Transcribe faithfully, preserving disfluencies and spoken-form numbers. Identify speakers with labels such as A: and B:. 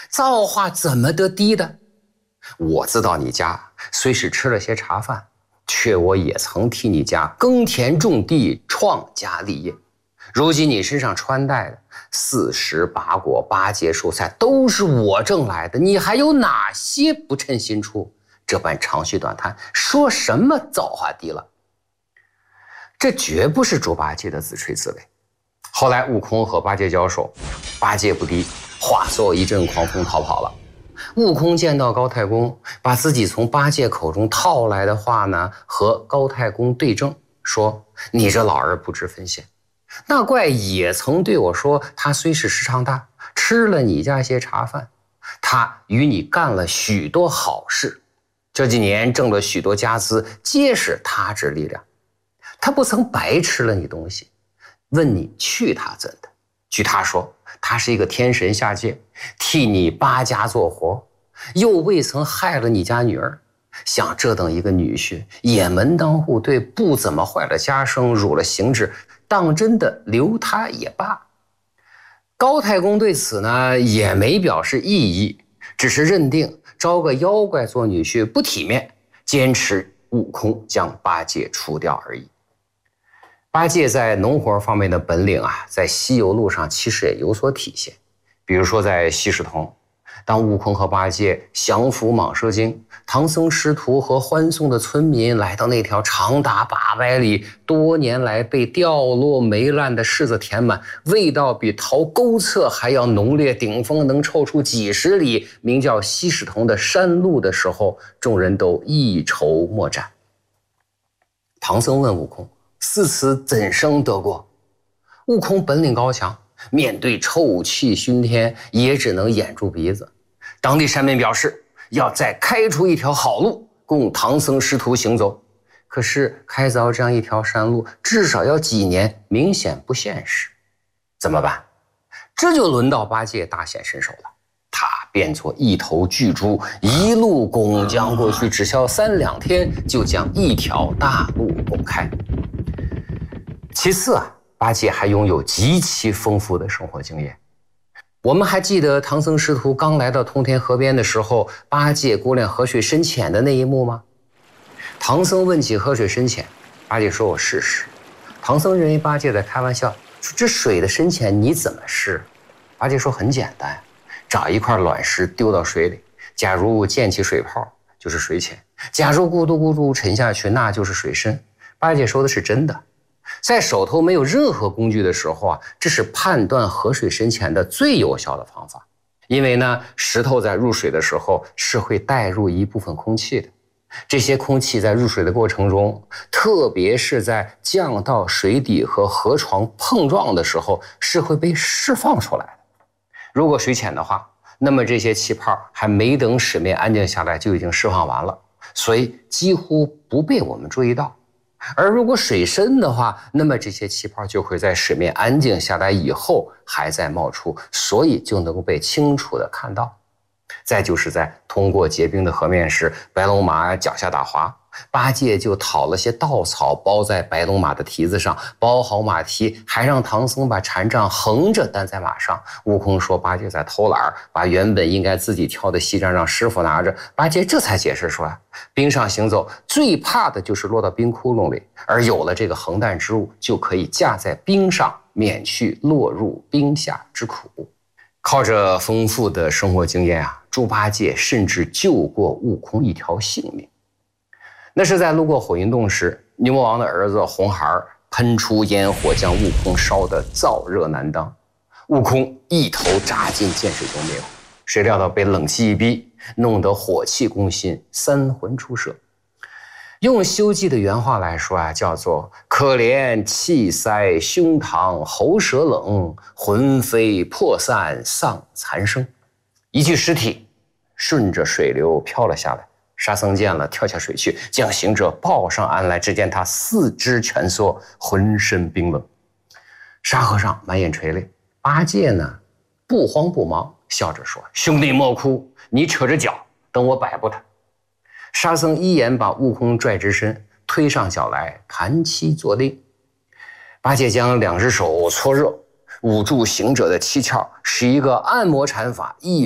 A: 造化怎么得低的？我自到你家，虽是吃了些茶饭，却我也曾替你家耕田种地，创家立业。如今你身上穿戴的四十八果八节蔬菜都是我挣来的，你还有哪些不称心处？这般长吁短叹，说什么造化低了？这绝不是猪八戒的自吹自擂。后来悟空和八戒交手，八戒不敌，化作一阵狂风逃跑了。悟空见到高太公，把自己从八戒口中套来的话呢，和高太公对证，说：“你这老儿不知分显。那怪也曾对我说，他虽是时常大，吃了你家些茶饭，他与你干了许多好事，这几年挣了许多家资，皆是他之力量。他不曾白吃了你东西，问你去他怎的？据他说，他是一个天神下界，替你八家做活，又未曾害了你家女儿。像这等一个女婿，也门当户对，不怎么坏了家声，辱了形制，当真的留他也罢。”高太公对此呢也没表示异议，只是认定招个妖怪做女婿不体面，坚持悟空将八戒除掉而已。八戒在农活方面的本领啊，在西游路上其实也有所体现。比如说在西石童，当悟空和八戒降服蟒蛇精，唐僧师徒和欢送的村民来到那条长达八百里、多年来被掉落霉烂的柿子填满，味道比桃沟侧还要浓烈，顶峰能臭出几十里，名叫西石童的山路的时候，众人都一筹莫展。唐僧问悟空：“似此怎生得过？”悟空本领高强，面对臭气熏天，也只能掩住鼻子。当地山民表示要再开出一条好路供唐僧师徒行走，可是开凿这样一条山路至少要几年，明显不现实。怎么办？这就轮到八戒大显身手了。他变作一头巨猪，一路拱将过去，只需三两天就将一条大路拱开。其次啊，八戒还拥有极其丰富的生活经验。我们还记得唐僧师徒刚来到通天河边的时候，八戒估量河水深浅的那一幕吗？唐僧问起河水深浅，八戒说：“我试试。”唐僧认为八戒在开玩笑，说：“这水的深浅你怎么试？”八戒说：“很简单，找一块卵石丢到水里，假如溅起水泡，就是水浅；假如咕嘟咕嘟沉下去，那就是水深。”八戒说的是真的。在手头没有任何工具的时候啊，这是判断河水深浅的最有效的方法。因为呢，石头在入水的时候是会带入一部分空气的，这些空气在入水的过程中，特别是在降到水底和河床碰撞的时候，是会被释放出来的。如果水浅的话，那么这些气泡还没等水面安静下来就已经释放完了，所以几乎不被我们注意到。而如果水深的话，那么这些气泡就会在水面安静下来以后还在冒出，所以就能够被清楚地看到。再就是在通过结冰的河面时，白龙马脚下打滑，八戒就讨了些稻草包在白龙马的蹄子上，包好马蹄，还让唐僧把禅杖横着担在马上。悟空说八戒在偷懒，把原本应该自己挑的锡杖让师傅拿着。八戒这才解释说啊，冰上行走最怕的就是落到冰窟窿里，而有了这个横担之物，就可以架在冰上，免去落入冰下之苦。靠着丰富的生活经验啊，猪八戒甚至救过悟空一条性命。那是在路过火云洞时，牛魔王的儿子红孩喷出烟火，将悟空烧得燥热难当。悟空一头扎进涧水中灭火，谁料到被冷气一逼，弄得火气攻心，三魂出射。用修记的原话来说啊，叫做可怜气塞胸膛喉舌冷，魂飞魄散丧残生。一具尸体顺着水流飘了下来，沙僧见了，跳下水去，将行者抱上岸来，只见他四肢蜷缩，浑身冰冷。沙和尚满眼垂泪，八戒呢不慌不忙，笑着说：“兄弟莫哭，你扯着脚，等我摆布他。”沙僧一眼把悟空拽直身，推上脚来，盘膝坐定。八戒将两只手搓热，捂住行者的七窍，使一个按摩禅法，一